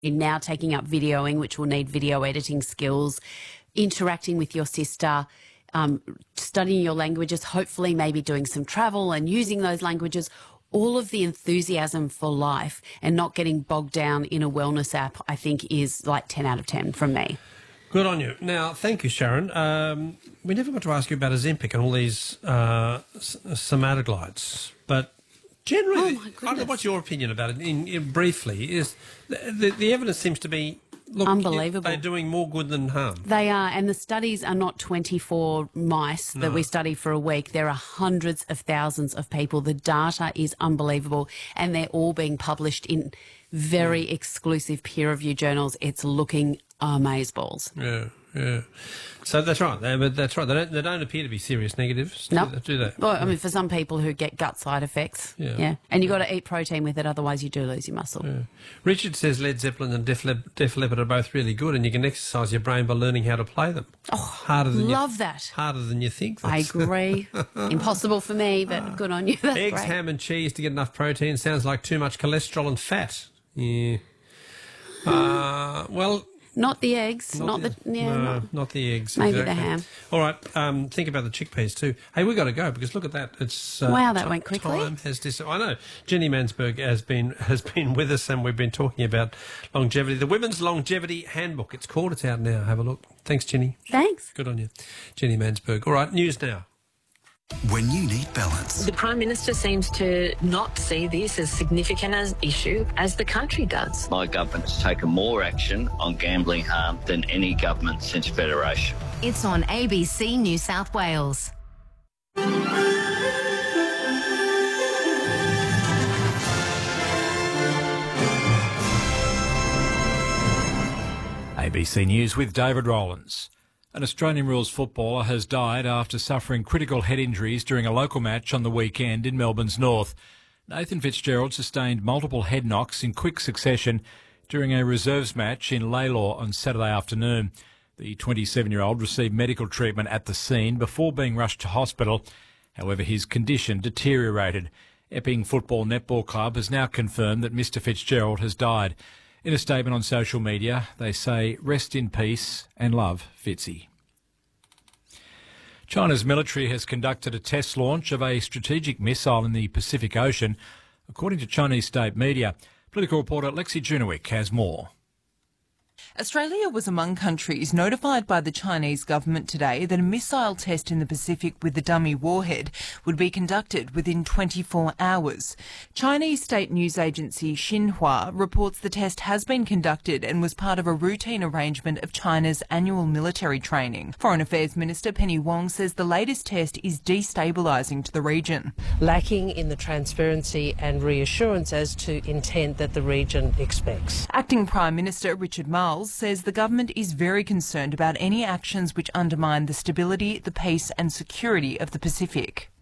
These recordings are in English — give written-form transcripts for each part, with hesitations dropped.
now taking up videoing, which will need video editing skills, interacting with your sister, studying your languages, hopefully maybe doing some travel and using those languages, all of the enthusiasm for life and not getting bogged down in a wellness app, I think is like 10 out of 10 from me. Good on you. Now, thank you, Sharon. We never got to ask you about Ozempic and all these semaglutides, but generally, what's your opinion about it? Briefly, is the evidence seems to be unbelievable. They're doing more good than harm. They are, and the studies are not 24 mice that we study for a week. There are hundreds of thousands of people. The data is unbelievable, and they're all being published in very exclusive peer-reviewed journals. It's looking amazeballs. Yeah. So that's right. That's right. They don't appear to be serious negatives, do they? Well, I mean, for some people who get gut side effects, yeah. And you've got to eat protein with it, otherwise you do lose your muscle. Yeah. Richard says Led Zeppelin and Def Leppard are both really good, and you can exercise your brain by learning how to play them. Oh, that. Harder than you think. I agree. Impossible for me, but good on you. That's Eggs, great. ham and cheese to get enough protein sounds like too much cholesterol and fat. Yeah. Well... Not the eggs. Not the eggs. Maybe the ham. All right. Think about the chickpeas too. Hey, we've got to go because look at that. It's wow, that went quickly. Time has I know. Jenny Mansberg has been with us, and we've been talking about longevity. The Women's Longevity Handbook. It's called. It's out now. Have a look. Thanks, Jenny. Thanks. Good on you, Jenny Mansberg. All right. News now. When you need balance. The Prime Minister seems to not see this as significant an issue as the country does. My government's taken more action on gambling harm than any government since Federation. It's on ABC New South Wales. ABC News with David Rowlands. An Australian rules footballer has died after suffering critical head injuries during a local match on the weekend in Melbourne's north. Nathan Fitzgerald sustained multiple head knocks in quick succession during a reserves match in Lalor on Saturday afternoon. The 27-year-old received medical treatment at the scene before being rushed to hospital. However, his condition deteriorated. Epping Football Netball Club has now confirmed that Mr Fitzgerald has died. In a statement on social media, they say, "Rest in peace and love, Fitzy." China's military has conducted a test launch of a strategic missile in the Pacific Ocean, according to Chinese state media. Political reporter Lexi Junowick has more. Australia was among countries notified by the Chinese government today that a missile test in the Pacific with the dummy warhead would be conducted within 24 hours. Chinese state news agency Xinhua reports the test has been conducted and was part of a routine arrangement of China's annual military training. Foreign Affairs Minister Penny Wong says the latest test is destabilising to the region. Lacking in the transparency and reassurance as to intent that the region expects. Acting Prime Minister Richard Marles says the government is very concerned about any actions which undermine the stability, the peace and security of the Pacific.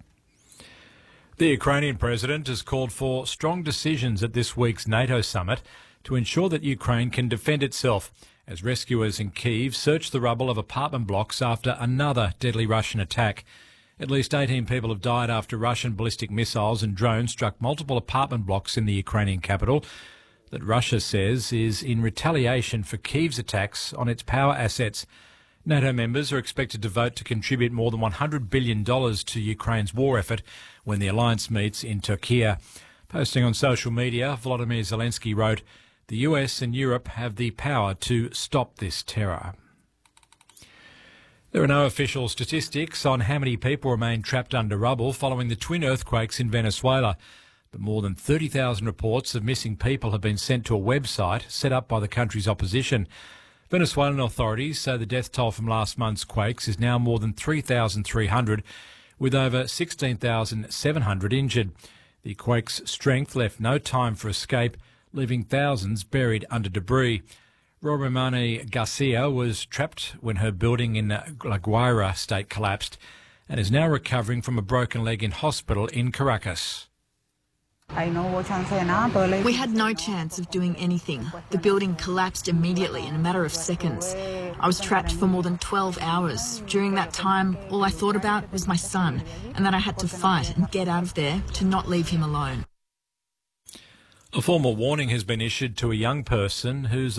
The Ukrainian president has called for strong decisions at this week's NATO summit to ensure that Ukraine can defend itself as rescuers in Kyiv search the rubble of apartment blocks after another deadly Russian attack. At least 18 people have died after Russian ballistic missiles and drones struck multiple apartment blocks in the Ukrainian capital, that Russia says is in retaliation for Kyiv's attacks on its power assets. NATO members are expected to vote to contribute more than $100 billion to Ukraine's war effort when the alliance meets in Turkey. Posting on social media, Volodymyr Zelensky wrote, "The US and Europe have the power to stop this terror." There are no official statistics on how many people remain trapped under rubble following the twin earthquakes in Venezuela. But more than 30,000 reports of missing people have been sent to a website set up by the country's opposition. Venezuelan authorities say the death toll from last month's quakes is now more than 3,300, with over 16,700 injured. The quake's strength left no time for escape, leaving thousands buried under debris. Romani Garcia was trapped when her building in La Guaira state collapsed and is now recovering from a broken leg in hospital in Caracas. We had no chance of doing anything. The building collapsed immediately in a matter of seconds. I was trapped for more than 12 hours. During that time, all I thought about was my son, and that I had to fight and get out of there to not leave him alone. A formal warning has been issued to a young person who's